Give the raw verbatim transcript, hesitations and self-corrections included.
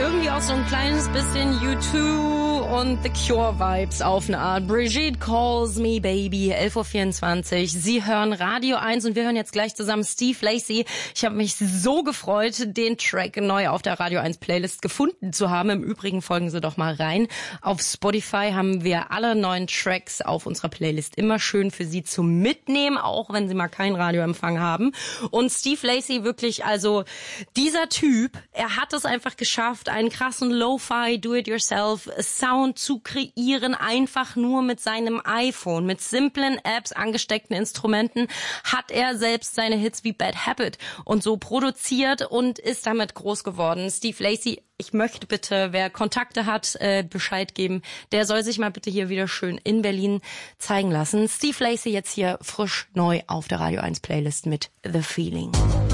irgendwie auch so ein kleines bisschen U zwei und The Cure Vibes auf eine Art. Brigitte Calls Me Baby, elf Uhr vierundzwanzig. Sie hören Radio eins und wir hören jetzt gleich zusammen Steve Lacy. Ich habe mich so gefreut, den Track neu auf der Radio eins Playlist gefunden zu haben. Im Übrigen folgen Sie doch mal rein. Auf Spotify haben wir alle neuen Tracks auf unserer Playlist immer schön für Sie zum Mitnehmen, auch wenn Sie mal keinen Radioempfang haben. Und Steve Lacy wirklich, also dieser Typ, er hat es einfach geschafft, einen krassen Lo-Fi, Do-it-yourself-Sound zu kreieren, einfach nur mit seinem iPhone. Mit simplen Apps, angesteckten Instrumenten hat er selbst seine Hits wie Bad Habit und so produziert und ist damit groß geworden. Steve Lacy, ich möchte bitte, wer Kontakte hat, äh, Bescheid geben. Der soll sich mal bitte hier wieder schön in Berlin zeigen lassen. Steve Lacy jetzt hier frisch neu auf der Radio eins Playlist mit The Feeling.